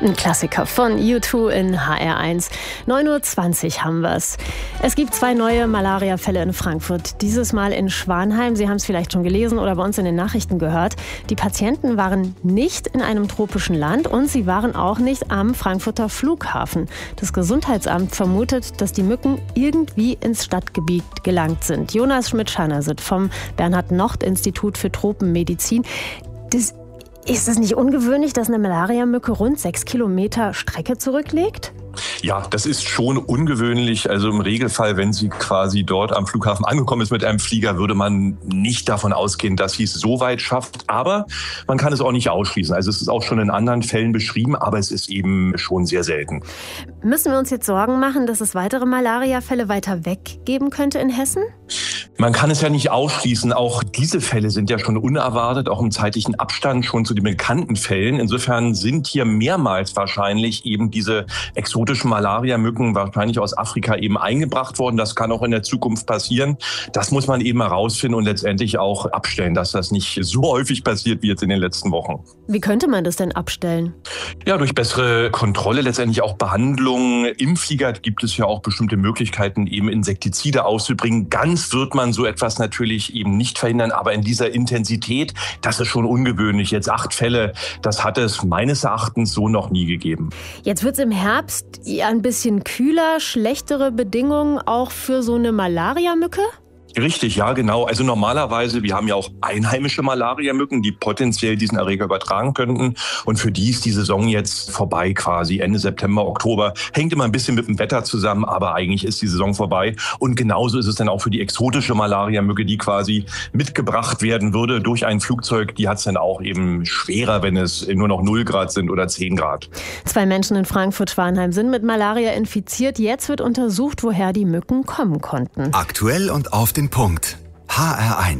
Ein Klassiker von U2 in HR1. 9:20 Uhr haben wir's. Es gibt 2 neue Malaria-Fälle in Frankfurt. Dieses Mal in Schwanheim. Sie haben es vielleicht schon gelesen oder bei uns in den Nachrichten gehört. Die Patienten waren nicht in einem tropischen Land und sie waren auch nicht am Frankfurter Flughafen. Das Gesundheitsamt vermutet, dass die Mücken irgendwie ins Stadtgebiet gelangt sind. Jonas Schmidt-Scharnersit vom Bernhard-Nocht-Institut für Tropenmedizin. Ist es nicht ungewöhnlich, dass eine Malariamücke rund 6 Kilometer Strecke zurücklegt? Ja, das ist schon ungewöhnlich. Also im Regelfall, wenn sie quasi dort am Flughafen angekommen ist mit einem Flieger, würde man nicht davon ausgehen, dass sie es so weit schafft. Aber man kann es auch nicht ausschließen. Also es ist auch schon in anderen Fällen beschrieben, aber es ist eben schon sehr selten. Müssen wir uns jetzt Sorgen machen, dass es weitere Malariafälle weiter weg geben könnte in Hessen? Man kann es ja nicht ausschließen. Auch diese Fälle sind ja schon unerwartet, auch im zeitlichen Abstand schon zu den bekannten Fällen. Insofern sind hier mehrmals wahrscheinlich eben diese exotischen Malariamücken wahrscheinlich aus Afrika eben eingebracht worden. Das kann auch in der Zukunft passieren. Das muss man eben herausfinden und letztendlich auch abstellen, dass das nicht so häufig passiert wie jetzt in den letzten Wochen. Wie könnte man das denn abstellen? Ja, durch bessere Kontrolle, letztendlich auch Behandlung. Im Flieger gibt es ja auch bestimmte Möglichkeiten, eben Insektizide auszubringen. Ganz wird man so etwas natürlich eben nicht verhindern, aber in dieser Intensität, das ist schon ungewöhnlich. Jetzt 8 Fälle, das hat es meines Erachtens so noch nie gegeben. Jetzt wird es im Herbst ein bisschen kühler, schlechtere Bedingungen auch für so eine Malariamücke? Richtig, ja, genau. Also normalerweise, wir haben ja auch einheimische Malariamücken, die potenziell diesen Erreger übertragen könnten. Und für die ist die Saison jetzt vorbei quasi. Ende September, Oktober. Hängt immer ein bisschen mit dem Wetter zusammen, aber eigentlich ist die Saison vorbei. Und genauso ist es dann auch für die exotische Malariamücke, die quasi mitgebracht werden würde durch ein Flugzeug. Die hat es dann auch eben schwerer, wenn es nur noch 0 Grad sind oder 10 Grad. 2 Menschen in Frankfurt-Schwanheim sind mit Malaria infiziert. Jetzt wird untersucht, woher die Mücken kommen konnten. Aktuell und auf den Punkt. HR1.